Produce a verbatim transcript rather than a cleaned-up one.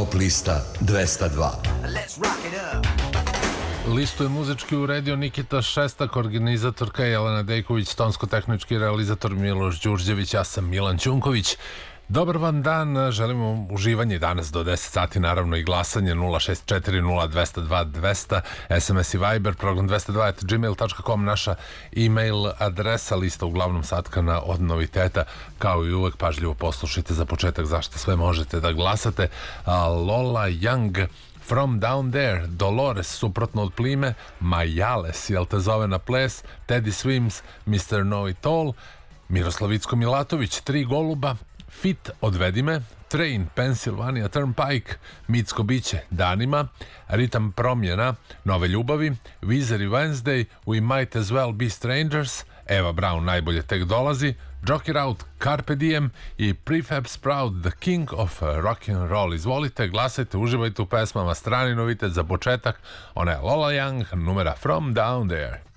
Top lista dvesta dva. Listu je muzički uredio Nikita Šestak, organizatorka Jelena Dejković, tonsko-tehnički realizator Miloš Đurđević, ja sam Milan Ćunković. Dobar vam dan, želimo uživanje danas do deset sati, naravno i glasanje nula šest četiri nula dva nula dva dva nula nula, S M S i Viber, program dvesta dva at gmail dot com, naša e-mail adresa, lista uglavnom satkana od noviteta, kao i uvek pažljivo poslušajte za početak zašto sve možete da glasate. Lola Young, From Down There, Dolores, suprotno od plime, Majales, jel te zove na ples, Teddy Swims, mister Know It All, Miroslav Icko-Milatović, Tri goluba, Fit, Odvedi me, Train, Pennsylvania Turnpike, Mitsko biće, Danima, Ritam promjena, Nove ljubavi, Weezer i Wednesday, We Might As Well Be Strangers, Eva Brown, Najbolje tek dolazi, Joker Out, Carpe Diem i Prefab Sprout, The King of Rock and Roll. Izvolite, glasajte, uživajte u pesmama. Strani novitet za početak, ona je Lola Young, numera From Down There.